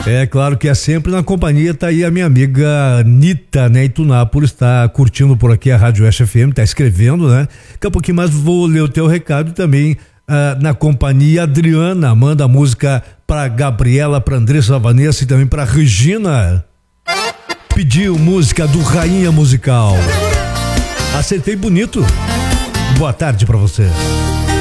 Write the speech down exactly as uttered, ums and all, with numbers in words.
É claro que é sempre na companhia, tá aí a minha amiga Anitta, né, Itunápolis, está curtindo por aqui a Rádio Oeste F M, tá escrevendo, né? Daqui a pouquinho mais vou ler o teu recado e também ah, na companhia Adriana, manda música pra Gabriela, pra Andressa Vanessa e também pra Regina. Pediu música do Rainha Musical. Acertei bonito. Boa tarde pra você.